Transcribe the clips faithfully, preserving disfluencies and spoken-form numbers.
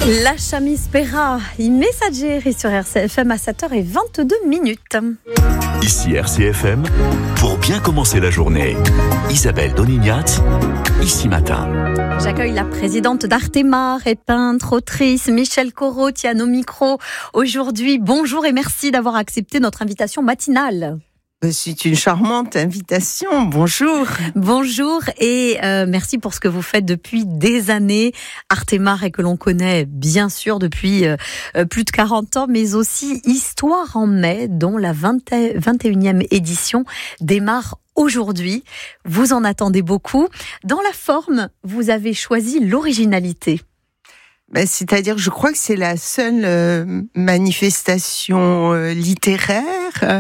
La Chamise Pera, i messaggeri sur R C F M à sept heures vingt-deux minutes. Ici R C F M, pour bien commencer la journée, Isabelle Donignat, ici matin. J'accueille la présidente d'Artemar et peintre, autrice, Michèle Corot, qui est à nos micros aujourd'hui. Bonjour et merci d'avoir accepté notre invitation matinale. C'est une charmante invitation. Bonjour. Bonjour et euh, merci pour ce que vous faites depuis des années. Artemar et que l'on connaît bien sûr depuis euh, plus de quarante ans, mais aussi Histoire en mai, dont la vingt et unième édition démarre aujourd'hui. Vous en attendez beaucoup. Dans la forme, vous avez choisi l'originalité. Ben, c'est-à-dire, je crois que c'est la seule euh, manifestation euh, littéraire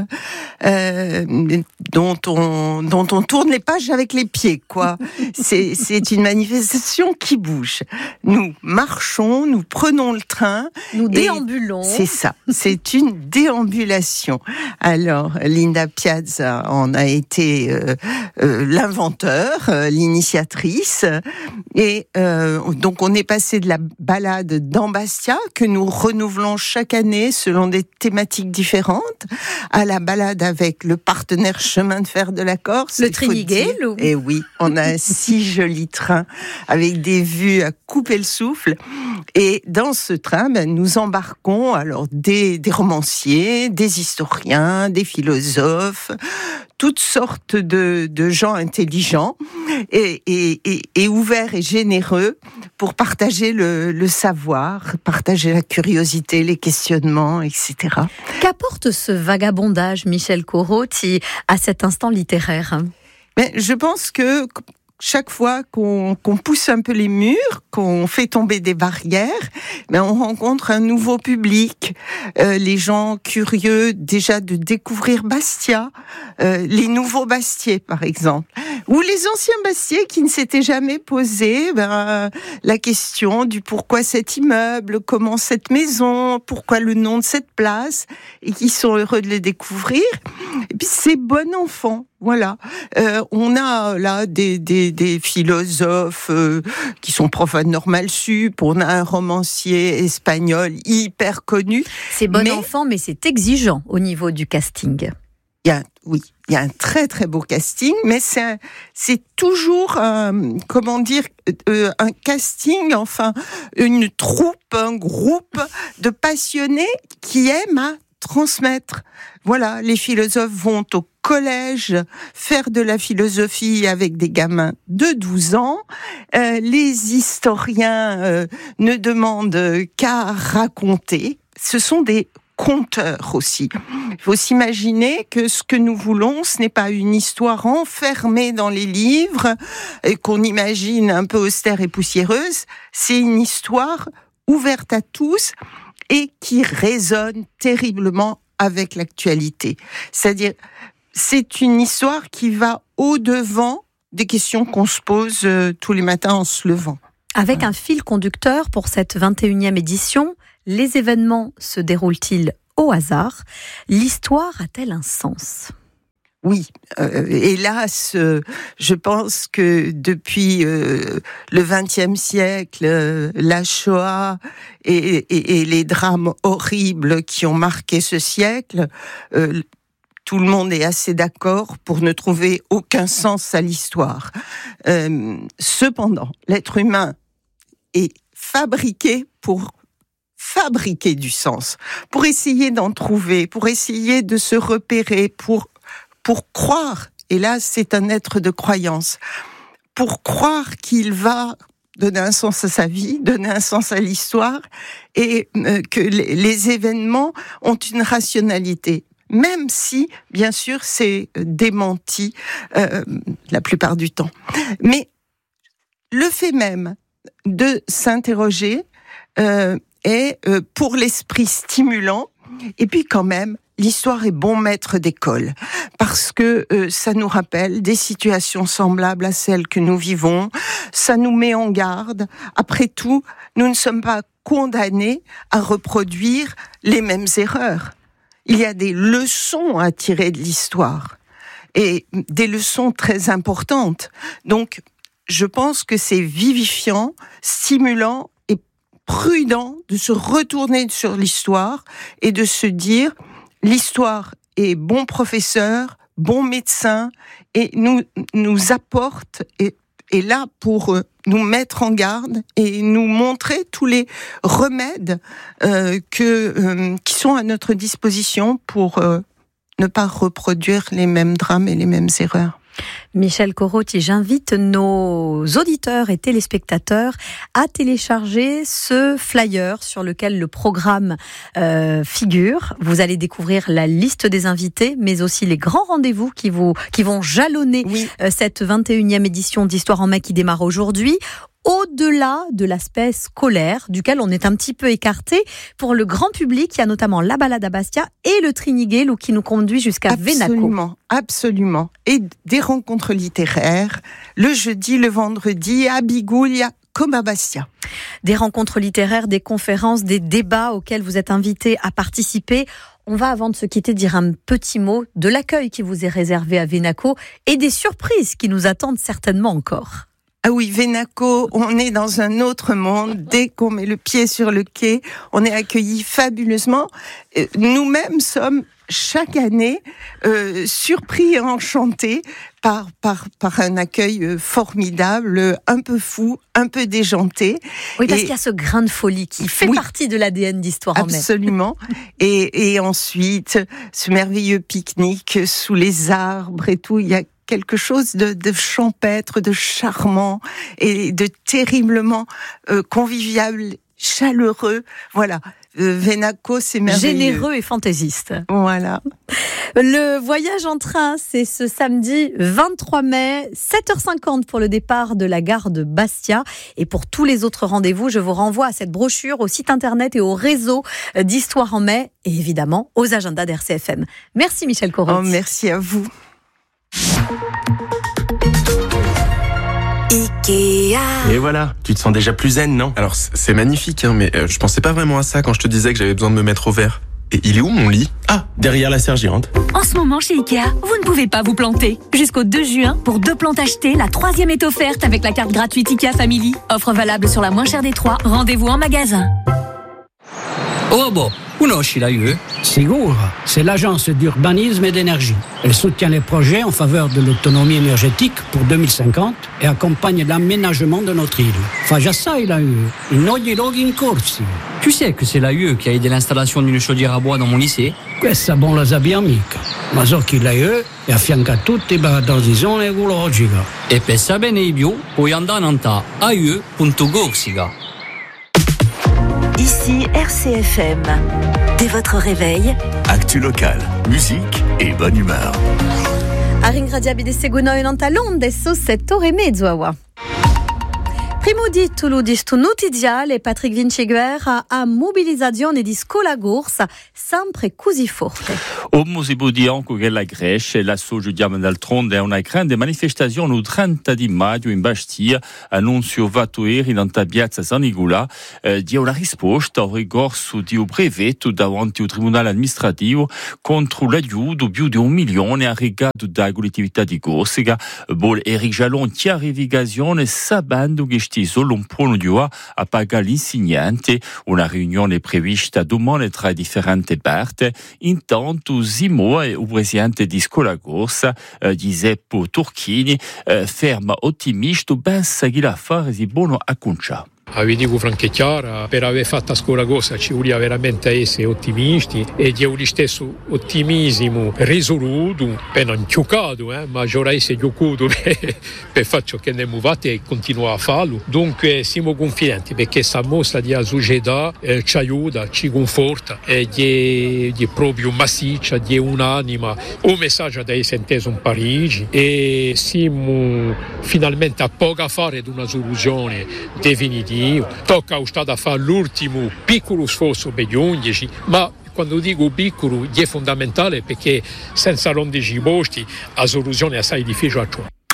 euh, dont on dont on tourne les pages avec les pieds, quoi. c'est c'est une manifestation qui bouge. Nous marchons, nous prenons le train, nous déambulons. C'est ça. C'est une déambulation. Alors, Linda Piazza en a été euh, euh, l'inventeur, euh, l'initiatrice, et euh, donc on est passé de la balade dans Bastia, que nous renouvelons chaque année selon des thématiques différentes, à la balade avec le partenaire chemin de fer de la Corse. Le Triniguet. Et oui, on a un si joli train avec des vues à couper le souffle. Et dans ce train, ben, nous embarquons alors des, des romanciers, des historiens, des philosophes, toutes sortes de, de gens intelligents et, et, et, et ouverts et généreux pour partager le, le savoir, partager la curiosité, les questionnements, et cetera. Qu'apporte ce vagabondage, Michèle Corot, à cet instant littéraire ? Mais je pense que chaque fois qu'on, qu'on pousse un peu les murs, qu'on fait tomber des barrières, ben on rencontre un nouveau public. Euh, les gens curieux déjà de découvrir Bastia, euh, les nouveaux Bastiais par exemple, ou les anciens Bastiais qui ne s'étaient jamais posé ben, la question du pourquoi cet immeuble, comment cette maison, pourquoi le nom de cette place, et qui sont heureux de le découvrir. Et puis c'est bon enfant. Voilà, euh, on a là des des, des philosophes euh, qui sont profs à Normal Sup. On a un romancier espagnol hyper connu. C'est bon mais... enfant, mais c'est exigeant au niveau du casting. Il y a, oui, il y a un très très beau casting, mais c'est un, c'est toujours un, comment dire euh, un casting, enfin une troupe, un groupe de passionnés qui aiment à transmettre. Voilà, les philosophes vont au collège faire de la philosophie avec des gamins de douze ans. Euh, les historiens euh, ne demandent qu'à raconter. Ce sont des conteurs aussi. Il faut s'imaginer que ce que nous voulons, ce n'est pas une histoire enfermée dans les livres et qu'on imagine un peu austère et poussiéreuse. C'est une histoire ouverte à tous et qui résonne terriblement avec l'actualité. C'est-à-dire, c'est une histoire qui va au-devant des questions qu'on se pose euh, tous les matins en se levant. Avec un fil conducteur pour cette vingt et unième édition, les événements se déroulent-ils au hasard ? L'histoire a-t-elle un sens ? Oui, euh, hélas, euh, je pense que depuis euh, le vingtième siècle, euh, la Shoah et, et, et les drames horribles qui ont marqué ce siècle, euh, tout le monde est assez d'accord pour ne trouver aucun sens à l'histoire. Euh, cependant, l'être humain est fabriqué pour fabriquer du sens, pour essayer d'en trouver, pour essayer de se repérer, pour pour croire, et là c'est un être de croyance, pour croire qu'il va donner un sens à sa vie, donner un sens à l'histoire, et euh, que les, les événements ont une rationalité. Même si, bien sûr, c'est démenti euh, la plupart du temps. Mais le fait même de s'interroger euh, est euh, pour l'esprit stimulant. Et puis quand même, l'histoire est bon maître d'école parce que euh, ça nous rappelle des situations semblables à celles que nous vivons. Ça nous met en garde. Après tout, nous ne sommes pas condamnés à reproduire les mêmes erreurs. Il y a des leçons à tirer de l'histoire et des leçons très importantes. Donc, je pense que c'est vivifiant, stimulant et prudent de se retourner sur l'histoire et de se dire l'histoire est bon professeur, bon médecin et nous nous apporte et est là pour nous mettre en garde et nous montrer tous les remèdes euh, que, euh, qui sont à notre disposition pour euh, ne pas reproduire les mêmes drames et les mêmes erreurs. Michel Korotti, j'invite nos auditeurs et téléspectateurs à télécharger ce flyer sur lequel le programme euh, figure. Vous allez découvrir la liste des invités, mais aussi les grands rendez-vous qui, vous, qui vont jalonner oui. euh, cette vingt et unième édition d'Histoire en mai qui démarre aujourd'hui. Au-delà de l'aspect scolaire, duquel on est un petit peu écarté, pour le grand public, il y a notamment la balade à Bastia et le Triniguel qui nous conduit jusqu'à Venaco. Absolument, absolument. Et des rencontres littéraires, le jeudi, le vendredi, à Bigoulia, comme à Bastia. Des rencontres littéraires, des conférences, des débats auxquels vous êtes invités à participer. On va, avant de se quitter, dire un petit mot de l'accueil qui vous est réservé à Venaco et des surprises qui nous attendent certainement encore. Ah oui, Venaco, on est dans un autre monde. Dès qu'on met le pied sur le quai, on est accueillis fabuleusement. Nous-mêmes sommes chaque année euh, surpris et enchantés par, par, par un accueil formidable, un peu fou, un peu déjanté. Oui, parce et, qu'il y a ce grain de folie qui fait oui, partie de l'A D N d'Histoire en mai. Absolument. et, et ensuite, ce merveilleux pique-nique sous les arbres et tout, il y a quelque chose de, de champêtre, de charmant et de terriblement euh, convivial, chaleureux. Voilà, euh, Venaco, c'est merveilleux. Généreux et fantaisiste. Voilà. Le voyage en train, c'est ce samedi vingt-trois mai, sept heures cinquante pour le départ de la gare de Bastia. Et pour tous les autres rendez-vous, je vous renvoie à cette brochure, au site internet et au réseau d'Histoire en mai et évidemment aux agendas d'R C F M. Merci Michel Korotti. Oh, merci à vous. Ikea. Et voilà, tu te sens déjà plus zen, non? Alors c'est magnifique, hein, mais euh, je pensais pas vraiment à ça quand je te disais que j'avais besoin de me mettre au vert. Et il est où mon lit? Ah, derrière la serre géante. En ce moment chez Ikea, vous ne pouvez pas vous planter. Jusqu'au deux juin, pour deux plantes achetées, la troisième est offerte avec la carte gratuite Ikea Family. Offre valable sur la moins chère des trois. Rendez-vous en magasin. Oh bon, conosci la U E? Sicuro, c'est l'agence d'urbanisme et d'énergie. Elle soutient les projets en faveur de l'autonomie énergétique pour deux mille cinquante et accompagne l'aménagement de notre île. Fa già sai la U E, in ogni luogo in corsi. Tu sais que c'est la U E qui a aidé l'installation d'une chaudière à bois dans mon lycée? Questa bon la sappia mica. Ma so che la U E è affianca tutti per la transizione ecologica. E per sapere i più, puoi andare a a u e punto corsica. Ici R C F M. Dès votre réveil, actu local, musique et bonne humeur. A ringraziare di seguono in ontalonde su settore mezzo awa. Primo titolo di sto notiziale, Patrick Vinciguer a mobilizzazione di scuola corsa sempre così forte. Om si può dire anche che la Grecia, la soggiudiamo d'altronde, è una grande manifestazione il trenta di maggio in Bastia, annuncio fatto ieri in piazza San Nicola, eh, di una risposta al ricorso di un brevetto davanti al tribunale amministrativo contro l'aiuto più di un milione a regalo da collettività di Corsica. Bol Eric Jalon chiarificazione sabendo che solo un puno di ora a pagare l'insegnante. Una riunione prevista domani tra differenti parti. Intanto Simo, il presidente di Scuola Corsa, eh, Giuseppe Turchini, eh, ferma ottimista, pensa che la fare si buono a conciare. Vi dico franca e chiara, per aver fatto a scuola cosa ci voleva veramente essere ottimisti e di un stesso ottimismo risoluto, per non giocato, eh, ma già essere giocato per, per fare ciò che abbiamo fatto e continuare a farlo. Dunque siamo confidenti perché questa mostra di società eh, ci aiuta, ci conforta, e è, è proprio massiccia, è un'anima. Un messaggio da essere inteso in Parigi e siamo finalmente a poco a fare di una soluzione definitiva. Tocca allo Stato a fare l'ultimo piccolo sforzo per gli undici, ma quando dico piccolo è fondamentale perché senza l'undici posti la soluzione è assai difficile a trovare.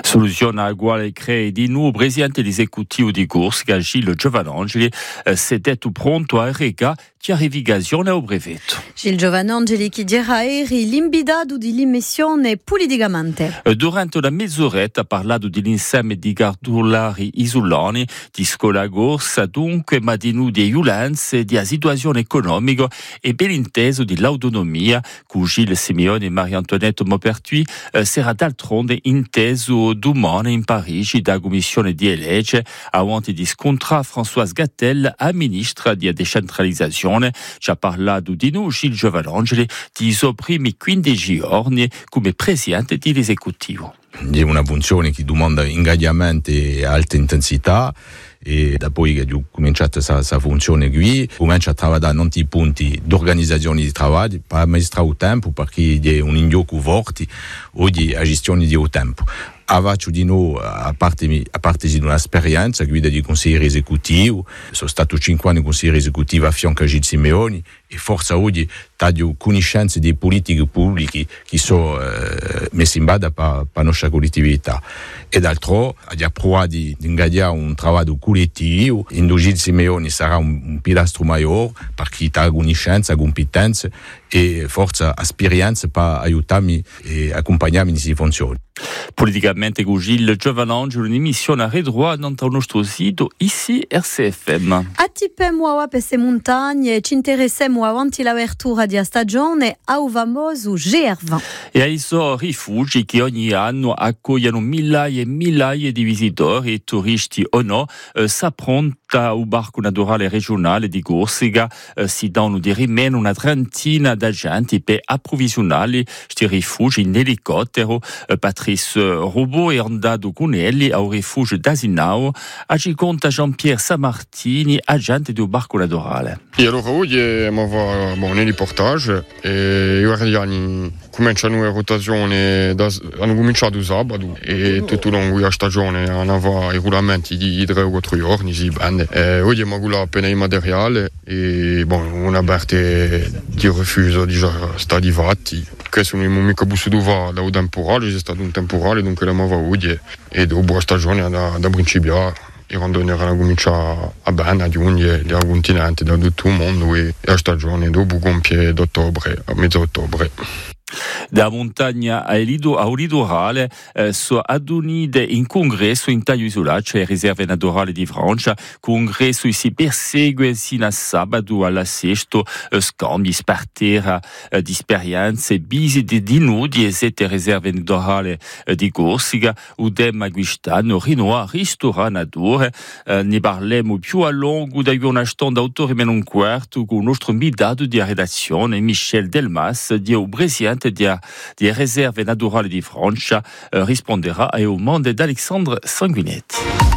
Soluzione uguale credi nu presidente dell'esecutivo di Corsica Gilles Giovanangeli si è detto pronto a rega chiarificazione o brevetto. Gilles Giovanangeli che dirà eri l'imbidado di l'immissione politicamente. Durante una mezz'oretta ha parlato dell'insieme di gardolari isolani di scuola corsa, dunque ma di nu di violenze, di situazione economica e ben inteso di l'autonomia con Gilles Simeone e Maria Antoinette Maupertuis eh, sarà d'altronde inteso domani in Parigi da commissione di legge avanti di scontra Françoise Gattel a ministra di decentralizzazione. Ci ha parlato di noi Gilles Giovanangeli di suoi primi quindici giorni come presidente dell'esecutivo. È una funzione che domanda ingaggiamento e alta intensità e da poi che ho cominciato questa funzione qui comincio a lavorare in tanti punti d'organizzazione di lavoro per amministrare il tempo perché è un indioco forte o di gestione di tempo. Avaccio di noi, a parte, a parte di un'esperienza, guida di consigliere esecutivo, sono stato cinque anni consigliere esecutivo a fianco a Gilles Simeoni e forse oggi ho conoscenze di politiche pubbliche che sono eh, messe in bada per la nostra collettività. E d'altro, abbiamo provato di ingaggiare un lavoro collettivo, in cui Gilles Simeoni sarà un, un pilastro maggiore perché ha conoscenza, competenze e forse esperienza per aiutarmi e accompagnarmi in queste funzioni. Politicamente con Gilles Giovanangeli, un'emissione a redroit dans il nostro sito ici R C F M. Attipem a queste montagne, ci interessiamo avanti l'apertura di stagione a un famoso G R venti. E ai suoi rifugi che ogni anno accogliano migliaia e migliaia di visitatori e turisti o no, eh, s'appronta un barco naturale regionale di Corsica, eh, si danno di rimane una trentina di agenti per approvvigionare questi rifugi in elicottero. Eh, Patrice Robot è andato con elli al rifugio d'Asinao, a ci conta Jean-Pierre Samartini, agente del barco naturale. E allora oggi mi va bon, nel riportage e i guardiani cominciano la rotazione, da, hanno cominciato sabato e tutto lungo la stagione hanno i regolamenti di tre o quattro giorni, si bende. E oggi abbiamo appena il materiale e bon, una parte di rifuso già stati fatti. Questo non è mica potuto fare da un temporale, c'è stato un temporale, dunque la va oggi e dopo la stagione da, da principiare. E quando ne erano cominciato a bene, a giugno, dal continente, da tutto il mondo e la stagione dopo compie d'ottobre, a mezzo ottobre. Da montagna a Lido, a litorale eh, sono adunite in congresso in taglio isolato, cioè riserve naturali di Francia. Congresso si persegue sino a sabato alla sesta, eh, scambi, spartera eh, di esperienze, visite di nudi e sette riserve naturali eh, di Corsica. Udem quest'anno Rinoa ristoratore. Eh, ne parliamo più a lungo da una stonda autore meno un quarto con il nostro invitato di redazione Michel Delmas, di un presidente di, di riserve naturali di Francia, eh, risponderà ai domande d'Alexandre Sanguinetti.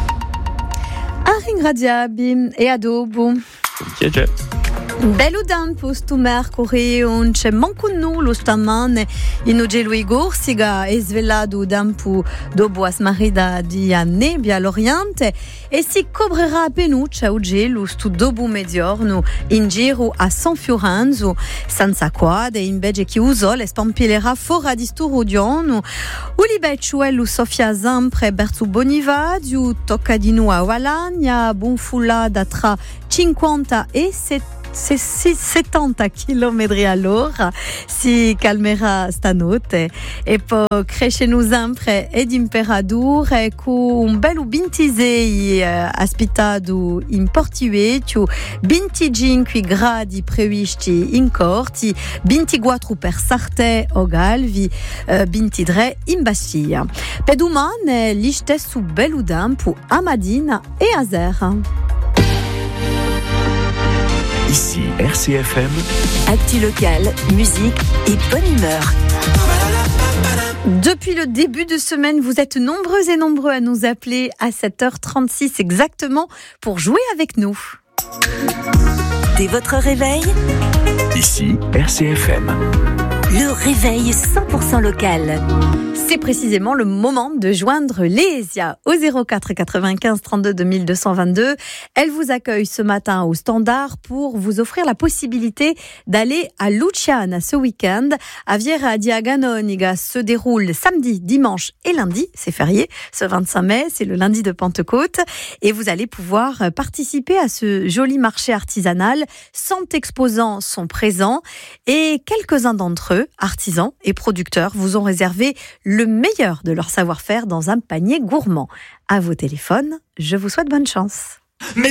A ringraziabi e a dopo. Piacere. Bello tempo sto mercoledì, non c'è manco nulla stamane in Oggi Corsica, è svelato tempo dopo la smarrita di nebbia all'oriente e si coprirà penuccia oggi sto dopo mezzogiorno in giro a San Fiorenzo, senza quadre, invece che il sole spampilerà fuori di sto rodiano. Ulibecciuello soffia sempre verso Bonivadio, tocca di nuovo a Valagna, bonfullata tra cinquanta e settanta settanta chilometri all'ora si calmerà stanotte e poi crescendo sempre ed imperature con un bello ventisei eh, aspettato in Portivetto, venticinque gradi previsti in Corti, ventiquattro per Sarte o Galvi, eh, ventitré in Bastiglia. Per domani gli stesso bello tempo a Madina e a Serra. Ici R C F M. Actu locale, musique et bonne humeur. Depuis le début de semaine, vous êtes nombreux et nombreux à nous appeler à sept heures trente-six exactement pour jouer avec nous. Dès votre réveil, ici R C F M. Le réveil cent pour cent local. C'est précisément le moment de joindre Lésia au zéro quatre quatre-vingt-quinze trente-deux deux mille deux cent vingt-deux. Elle vous accueille ce matin au Standard pour vous offrir la possibilité d'aller à Luciana ce week-end. Aviera Diaganoniga se déroule samedi, dimanche et lundi. C'est férié ce vingt-cinq mai, c'est le lundi de Pentecôte. Et vous allez pouvoir participer à ce joli marché artisanal. cent exposants sont présents et quelques-uns d'entre eux, artisans et producteurs, vous ont réservé le meilleur de leur savoir-faire dans un panier gourmand. À vos téléphones, je vous souhaite bonne chance. Mais